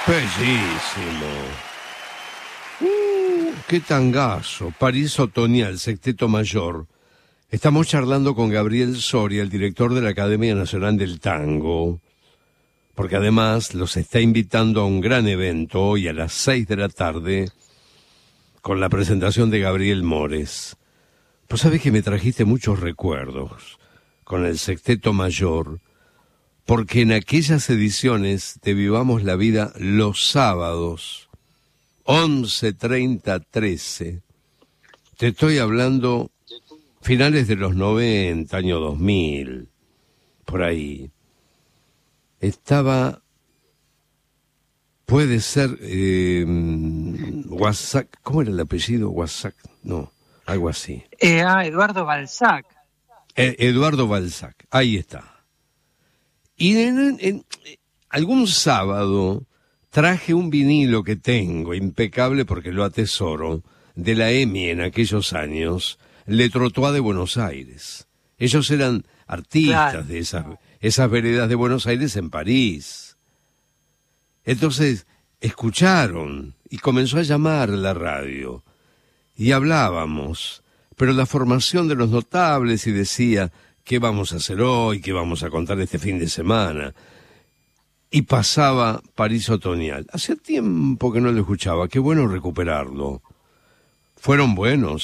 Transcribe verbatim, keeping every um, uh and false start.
Bellísimo. Uh, qué tangazo. París Otoñal, Sexteto Mayor. Estamos charlando con Gabriel Soria, el director de la Academia Nacional del Tango, porque además los está invitando a un gran evento hoy a las seis de la tarde con la presentación de Gabriel Mores. Pues sabés que me trajiste muchos recuerdos con el Sexteto Mayor, porque en aquellas ediciones de Vivamos la Vida los sábados, once, treinta, trece, te estoy hablando finales de los noventa, año dos mil, por ahí, estaba, puede ser, eh, Guasac, ¿cómo era el apellido? Guasac, no, algo así. Eh, ah, Eduardo Balzac. Eh, Eduardo Balzac, ahí está. Y en, en, en algún sábado traje un vinilo que tengo, impecable porque lo atesoro, de la E M I en aquellos años, Le Trottoir de Buenos Aires. Ellos eran artistas claro. de esas, esas veredas de Buenos Aires en París. Entonces, escucharon y comenzó a llamar la radio. Y hablábamos, pero la formación de los notables y decía, ¿qué vamos a hacer hoy? ¿Qué vamos a contar este fin de semana? Y pasaba París Otoñal. Hacía tiempo que no lo escuchaba, qué bueno recuperarlo. Fueron buenos.